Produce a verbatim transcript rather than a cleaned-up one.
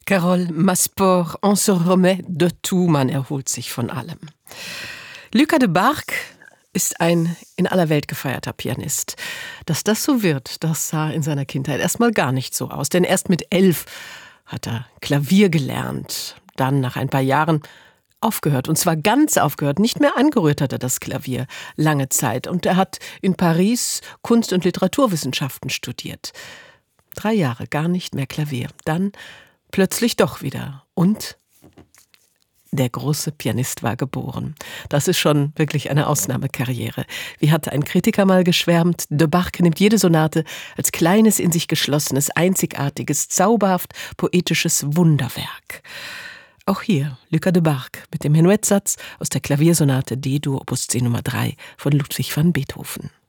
Carole Masport, on se remet de tout, man erholt sich von allem. Lucas de Bargue ist ein in aller Welt gefeierter Pianist. Dass das so wird, das sah in seiner Kindheit erstmal gar nicht so aus. Denn erst mit elf hat er Klavier gelernt. Dann, nach ein paar Jahren, aufgehört. Und zwar ganz aufgehört. Nicht mehr angerührt hat er das Klavier lange Zeit. Und er hat in Paris Kunst- und Literaturwissenschaften studiert. Drei Jahre gar nicht mehr Klavier. Dann plötzlich doch wieder. Und der große Pianist war geboren. Das ist schon wirklich eine Ausnahmekarriere. Wie hat ein Kritiker mal geschwärmt, de Bargue nimmt jede Sonate als kleines, in sich geschlossenes, einzigartiges, zauberhaft poetisches Wunderwerk. Auch hier Lucas de Bargue mit dem Menuettsatz aus der Klaviersonate D-Dur Opus zehn Nummer drei von Ludwig van Beethoven.